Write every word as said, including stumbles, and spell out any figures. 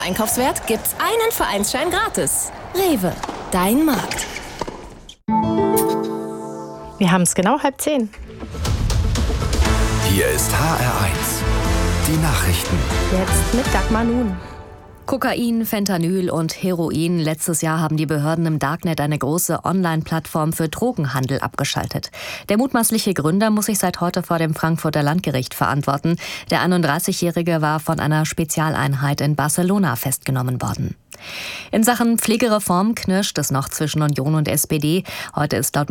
Einkaufswert gibt's einen Vereinsschein gratis. Rewe, dein Markt. Wir haben es genau halb zehn. Hier ist H R eins. Die Nachrichten. Jetzt mit Dagmar Nun. Kokain, Fentanyl und Heroin. Letztes Jahr haben die Behörden im Darknet eine große Online-Plattform für Drogenhandel abgeschaltet. Der mutmaßliche Gründer muss sich seit heute vor dem Frankfurter Landgericht verantworten. Der einunddreißigjährige war von einer Spezialeinheit in Barcelona festgenommen worden. In Sachen Pflegereform knirscht es noch zwischen Union und S P D. Heute ist laut